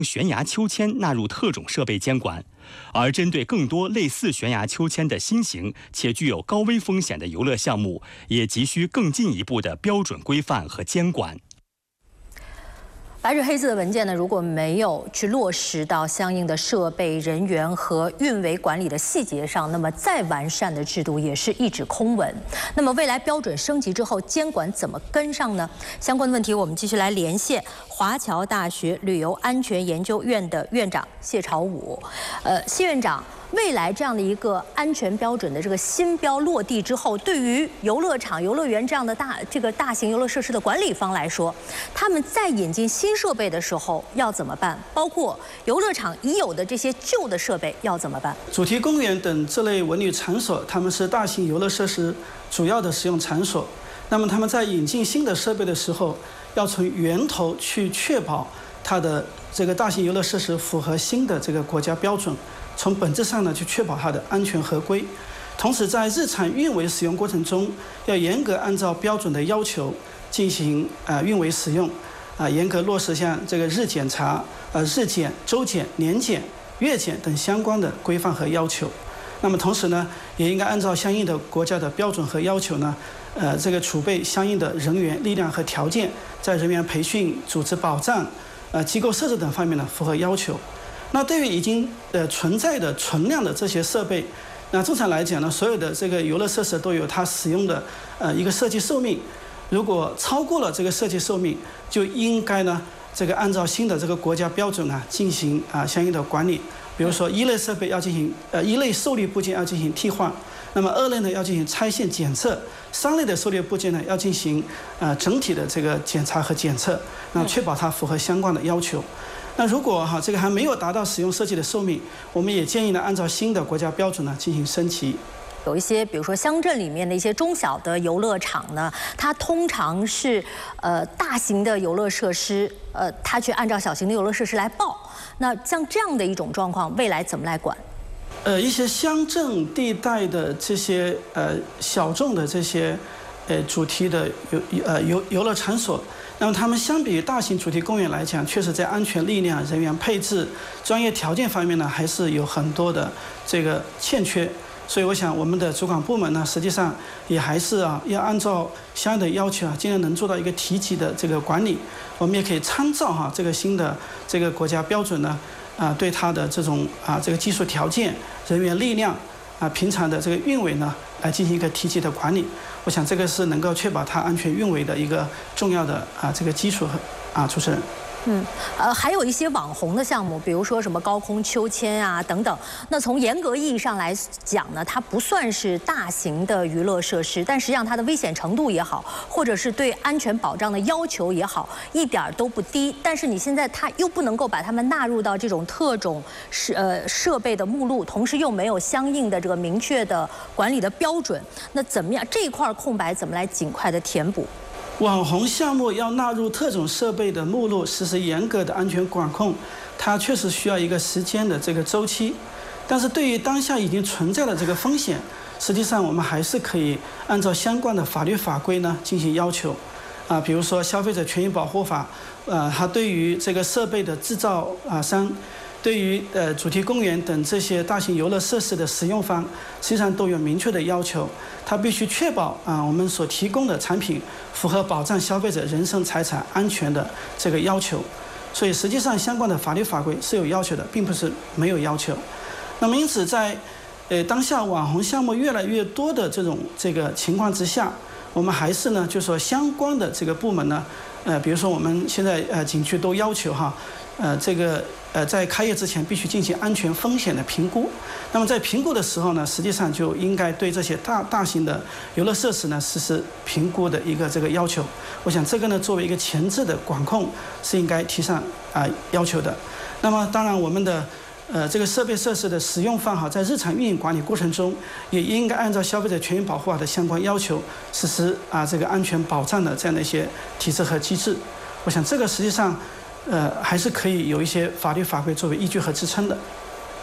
悬崖秋千纳入特种设备监管，而针对更多类似悬崖秋千的新型且具有高危风险的游乐项目，也急需更进一步的标准规范和监管。 白纸黑字的文件呢，如果没有去落实到相应的设备、人员和运维管理的细节上，那么再完善的制度也是一纸空文。那么未来标准升级之后，监管怎么跟上呢？相关的问题我们继续来连线华侨大学旅游安全研究院的院长谢朝武。谢院长，未来这样的一个安全标准的这个新标落地之后，对于游乐场、游乐园这样的大型游乐设施的管理方来说，他们在引进新设备的时候要怎么办？包括游乐场已有的这些旧的设备要怎么办？ 主题公园等这类文旅场所，他们是大型游乐设施主要的使用场所。那么他们在引进新的设备的时候，要从源头去确保它的这个大型游乐设施符合新的这个国家标准，从本质上呢去确保它的安全合规。同时在日常运维使用过程中，要严格按照标准的要求进行运维使用。严格落实像这个日检查、日检、周检、年检、月检等相关的规范和要求。那么同时呢，也应该按照相应的国家的标准和要求呢，这个储备相应的人员、力量和条件，在人员培训、组织保障、机构设置等方面呢符合要求。那对于已经存在的存量的这些设备，那正常来讲呢，所有的这个游乐设施都有它使用的一个设计寿命。如果超过了这个设计寿命，就应该呢这个按照新的这个国家标准呢进行相应的管理。比如说一类设备要进行一类受力部件要进行替换，那么二类呢要进行拆线检测，三类的受力部件呢要进行整体的这个检查和检测，那确保它符合相关的要求。那如果这个还没有达到使用设计的寿命，我们也建议呢按照新的国家标准呢进行升级。 有一些，比如说乡镇里面的一些中小的游乐场呢，它通常是大型的游乐设施，它去按照小型的游乐设施来报。那像这样的一种状况，未来怎么来管？ 一些乡镇地带的这些小众的这些主题的游乐场所，那么他们相比于大型主题公园来讲，确实在安全力量、人员配置、专业条件方面呢，还是有很多的这个欠缺。所以我想我们的主管部门呢，实际上也还是要按照相应的要求尽量能做到一个提级的这个管理。我们也可以参照这个新的这个国家标准呢，对它的这种这个技术条件、人员力量平常的这个运维呢，来进行一个提级的管理。我想这个是能够确保它安全运维的一个重要的这个基础和主持人。 还有一些网红的项目，比如说什么高空秋千啊等等。那从严格意义上来讲呢，它不算是大型的娱乐设施，但实际上它的危险程度也好，或者是对安全保障的要求也好，一点都不低。但是你现在它又不能够把它们纳入到这种特种设备的目录，同时又没有相应的这个明确的管理的标准，那怎么样这一块空白怎么来尽快的填补？ 网红项目要纳入特种设备的目录，实施严格的安全管控，它确实需要一个时间的这个周期。但是对于当下已经存在的这个风险，实际上我们还是可以按照相关的法律法规呢进行要求。比如说《消费者权益保护法》，它对于这个设备的制造商，对于主题公园等这些大型游乐设施的使用方，实际上都有明确的要求。它必须确保我们所提供的产品符合保障消费者人身财产安全的这个要求。所以实际上相关的法律法规是有要求的，并不是没有要求。那么因此在当下网红项目越来越多的这个情况之下，我们还是呢就是说相关的这个部门呢，比如说我们现在景区都要求在开业之前必须进行安全风险的评估。那么在评估的时候呢，实际上就应该对这些大型的游乐设施呢实施评估的一个这个要求。我想这个呢作为一个前置的管控是应该提上要求的。那么当然我们的这个设备设施的使用方在日常运营管理过程中，也应该按照消费者权益保护法的相关要求实施这个安全保障的这样的一些体制和机制。我想这个实际上还是可以有一些法律法规作为依据和支撑的。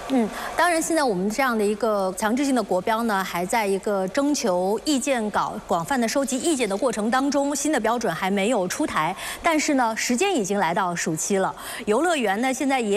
当然，现在我们这样的一个强制性的国标呢，还在一个征求意见稿、广泛的收集意见的过程当中，新的标准还没有出台。但是呢，时间已经来到暑期了，游乐园呢现在也